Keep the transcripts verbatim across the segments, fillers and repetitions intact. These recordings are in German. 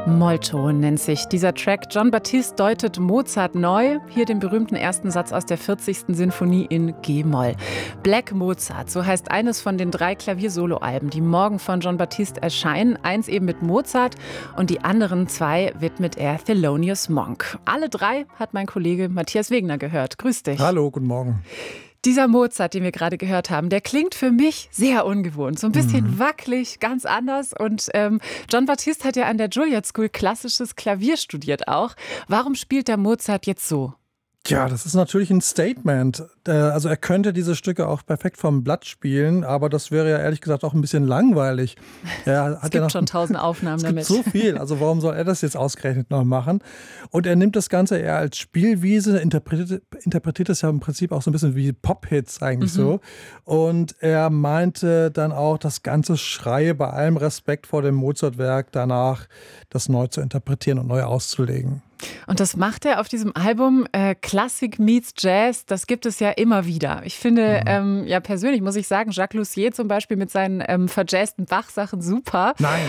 Mollton nennt sich dieser Track. Jon Batiste deutet Mozart neu. Hier den berühmten ersten Satz aus der vierzigsten Sinfonie in G-Moll. Black Mozart, so heißt eines von den drei Klaviersoloalben, die morgen von Jon Batiste erscheinen. Eins eben mit Mozart und die anderen zwei widmet er Thelonious Monk. Alle drei hat mein Kollege Matthias Wegner gehört. Grüß dich. Hallo, guten Morgen. Dieser Mozart, den wir gerade gehört haben, der klingt für mich sehr ungewohnt. So ein bisschen mhm. wackelig, ganz anders. Und ähm, Jon Batiste hat ja an der Juilliard School klassisches Klavier studiert auch. Warum spielt der Mozart jetzt so? Ja, das ist natürlich ein Statement. Also er könnte diese Stücke auch perfekt vom Blatt spielen, aber das wäre ja ehrlich gesagt auch ein bisschen langweilig. Er es hat gibt ja noch, schon tausend Aufnahmen es damit. Es gibt so viel, also warum soll er das jetzt ausgerechnet noch machen? Und er nimmt das Ganze eher als Spielwiese, interpretiert, interpretiert es ja im Prinzip auch so ein bisschen wie Pop-Hits eigentlich mhm. so. Und er meinte dann auch, das Ganze schreie bei allem Respekt vor dem Mozart-Werk danach, das neu zu interpretieren und neu auszulegen. Und das macht er auf diesem Album äh, Classic meets Jazz. Das gibt es ja immer wieder. Ich finde, mhm. ähm, ja persönlich muss ich sagen, Jacques Lussier zum Beispiel mit seinen ähm, verjazzten Bach-Sachen super. Nein.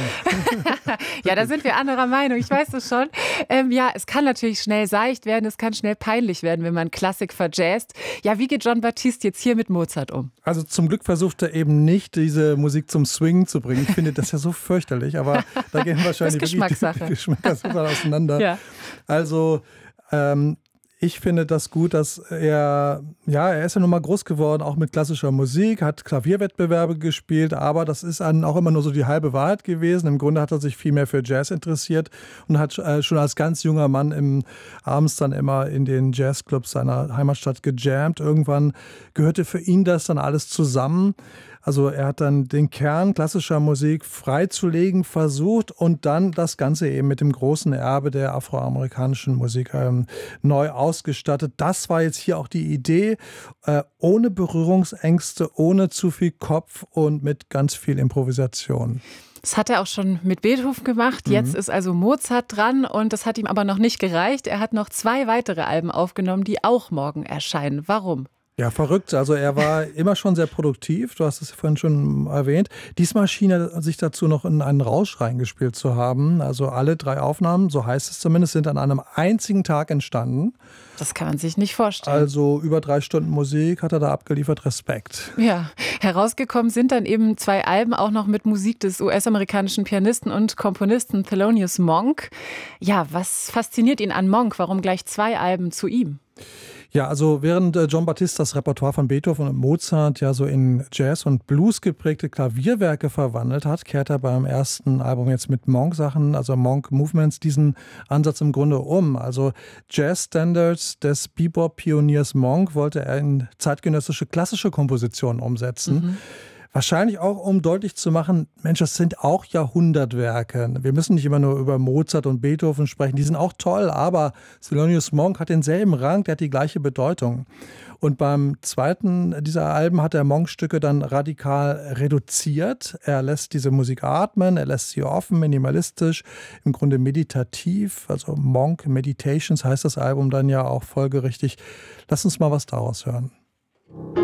Ja, da sind wir anderer Meinung, ich weiß das schon. Ähm, ja, es kann natürlich schnell seicht werden, es kann schnell peinlich werden, wenn man Klassik verjazzt. Ja, wie geht Jon Batiste jetzt hier mit Mozart um? Also zum Glück versucht er eben nicht, diese Musik zum Swing zu bringen. Ich finde das ja so fürchterlich, aber da gehen wahrscheinlich das Geschmackssache. die Geschmäcker auseinander. Ja. Also ähm, ich finde das gut, dass er, ja, er ist ja nun mal groß geworden, auch mit klassischer Musik, hat Klavierwettbewerbe gespielt, aber das ist dann auch immer nur so die halbe Wahrheit gewesen. Im Grunde hat er sich viel mehr für Jazz interessiert und hat äh, schon als ganz junger Mann im, abends dann immer in den Jazzclubs seiner Heimatstadt gejammt. Irgendwann gehörte für ihn das dann alles zusammen. Also er hat dann den Kern klassischer Musik freizulegen versucht und dann das Ganze eben mit dem großen Erbe der afroamerikanischen Musik ähm, neu ausgestattet. Das war jetzt hier auch die Idee, äh, ohne Berührungsängste, ohne zu viel Kopf und mit ganz viel Improvisation. Das hat er auch schon mit Beethoven gemacht. Jetzt mhm. ist also Mozart dran und das hat ihm aber noch nicht gereicht. Er hat noch zwei weitere Alben aufgenommen, die auch morgen erscheinen. Warum? Ja, verrückt. Also er war immer schon sehr produktiv. Du hast es vorhin schon erwähnt. Diesmal schien er sich dazu noch in einen Rausch reingespielt zu haben. Also alle drei Aufnahmen, so heißt es zumindest, sind an einem einzigen Tag entstanden. Das kann man sich nicht vorstellen. Also über drei Stunden Musik hat er da abgeliefert. Respekt. Ja, herausgekommen sind dann eben zwei Alben auch noch mit Musik des U S-amerikanischen Pianisten und Komponisten Thelonious Monk. Ja, was fasziniert ihn an Monk? Warum gleich zwei Alben zu ihm? Ja, also während äh, Jon Batiste das Repertoire von Beethoven und Mozart ja so in Jazz- und Blues geprägte Klavierwerke verwandelt hat, kehrt er beim ersten Album jetzt mit Monk-Sachen, also Monk-Movements, diesen Ansatz im Grunde um. Also Jazz-Standards des Bebop-Pioniers Monk wollte er in zeitgenössische klassische Kompositionen umsetzen. Mhm. Wahrscheinlich auch, um deutlich zu machen, Mensch, das sind auch Jahrhundertwerke. Wir müssen nicht immer nur über Mozart und Beethoven sprechen, die sind auch toll, aber Thelonious Monk hat denselben Rang, der hat die gleiche Bedeutung. Und beim zweiten dieser Alben hat er Monk-Stücke dann radikal reduziert. Er lässt diese Musik atmen, er lässt sie offen, minimalistisch, im Grunde meditativ. Also Monk Meditations heißt das Album dann ja auch folgerichtig. Lass uns mal was daraus hören.